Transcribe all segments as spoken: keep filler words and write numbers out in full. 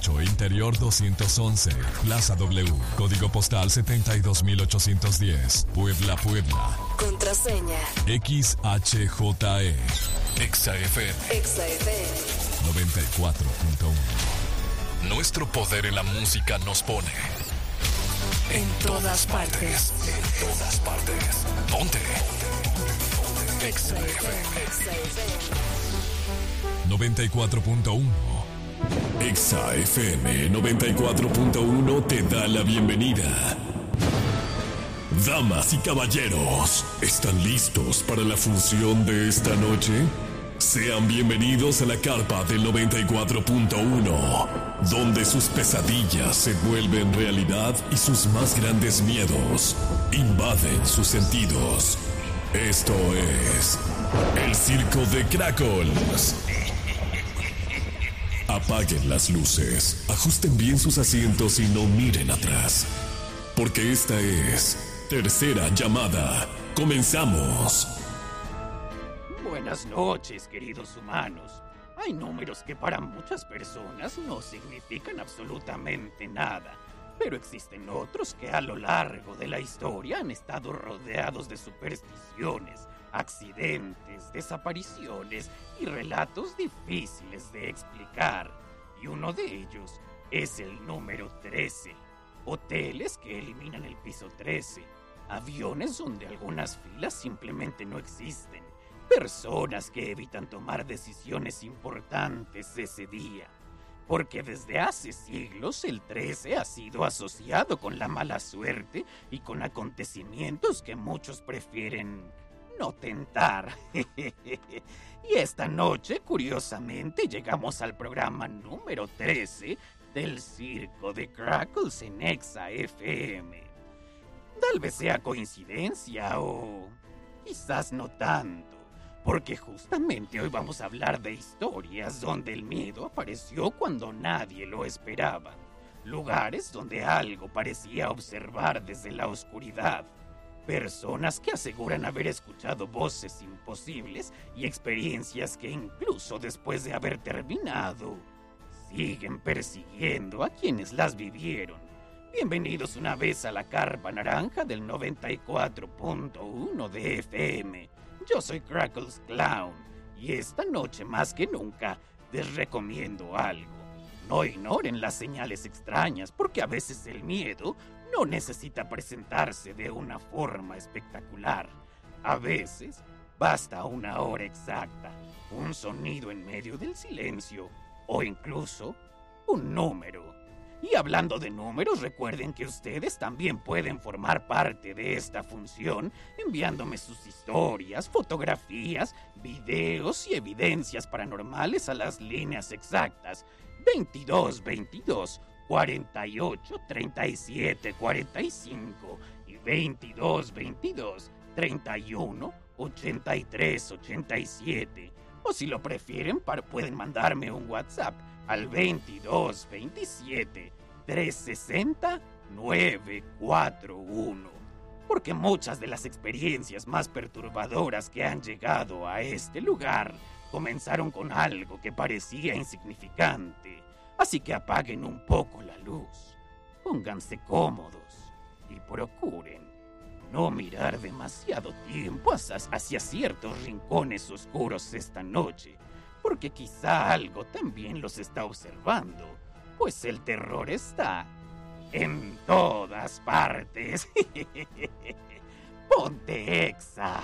ocho, Interior doscientos once, Plaza W, código postal setenta y dos mil ochocientos diez, Puebla, Puebla. Contraseña X H J E. Exa F M. Exa F M noventa y cuatro punto uno. Nuestro poder en la música nos pone en todas partes. En todas partes. Ponte. Exa F M. noventa y cuatro punto uno. Exa F M noventa y cuatro punto uno te da la bienvenida. Damas y caballeros, ¿están listos para la función de esta noche? Sean bienvenidos a la carpa del noventa y cuatro punto uno, donde sus pesadillas se vuelven realidad y sus más grandes miedos invaden sus sentidos. Esto es el Circo de Crackles. Apaguen las luces, ajusten bien sus asientos y no miren atrás, porque esta es Tercera Llamada. ¡Comenzamos! Buenas noches, queridos humanos. Hay números que para muchas personas no significan absolutamente nada, pero existen otros que a lo largo de la historia han estado rodeados de supersticiones, accidentes, desapariciones y relatos difíciles de explicar. Y uno de ellos es el número trece. Hoteles que eliminan el piso trece. Aviones donde algunas filas simplemente no existen. Personas que evitan tomar decisiones importantes ese día. Porque desde hace siglos el trece ha sido asociado con la mala suerte y con acontecimientos que muchos prefieren no tentar. Y esta noche, curiosamente, llegamos al programa número trece del Circo de Crackles en Exa F M. Tal vez sea coincidencia o quizás no tanto, porque justamente hoy vamos a hablar de historias donde el miedo apareció cuando nadie lo esperaba. Lugares donde algo parecía observar desde la oscuridad. Personas que aseguran haber escuchado voces imposibles y experiencias que incluso después de haber terminado, siguen persiguiendo a quienes las vivieron. Bienvenidos una vez a la carpa naranja del noventa y cuatro punto uno de F M. Yo soy Crackles Clown y esta noche más que nunca les recomiendo algo. No ignoren las señales extrañas porque a veces el miedo no necesita presentarse de una forma espectacular. A veces basta una hora exacta, un sonido en medio del silencio o incluso un número. Y hablando de números, recuerden que ustedes también pueden formar parte de esta función enviándome sus historias, fotografías, videos y evidencias paranormales a las líneas exactas veintidós veintidós cuarenta y ocho treinta y siete cuarenta y cinco y veintidós veintidós treinta y uno ochenta y tres ochenta y siete. O si lo prefieren, pueden mandarme un WhatsApp al veintidós veintisiete trescientos sesenta novecientos cuarenta y uno. Porque muchas de las experiencias más perturbadoras que han llegado a este lugar comenzaron con algo que parecía insignificante. Así que apaguen un poco la luz, pónganse cómodos y procuren no mirar demasiado tiempo hacia, hacia ciertos rincones oscuros esta noche, porque quizá algo también los está observando, pues el terror está en todas partes. Ponte Exa.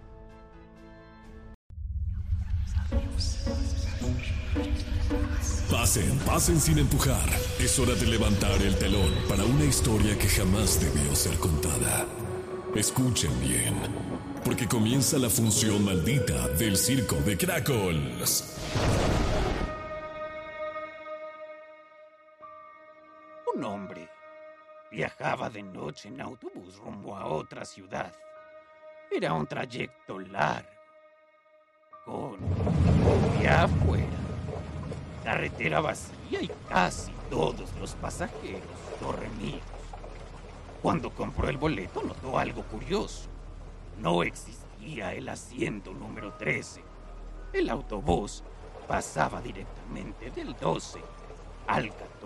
Pasen, pasen sin empujar. Es hora de levantar el telón para una historia que jamás debió ser contada. Escuchen bien, porque comienza la función maldita del Circo de Crackles. Un hombre viajaba de noche en autobús rumbo a otra ciudad. Era un trayecto largo, con lluvia afuera, carretera vacía y casi todos los pasajeros dormidos. Cuando compró el boleto notó algo curioso. No existía el asiento número trece. El autobús pasaba directamente del doce al catorce.